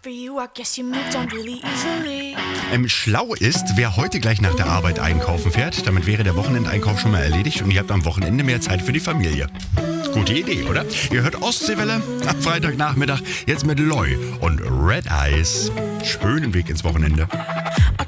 Schlau ist, wer heute gleich nach der Arbeit einkaufen fährt. Damit wäre der Wochenendeinkauf schon mal erledigt und ihr habt am Wochenende mehr Zeit für die Familie. Gute Idee, oder? Ihr hört Ostseewelle am Freitagnachmittag jetzt mit Loy und Red Eyes. Schönen Weg ins Wochenende.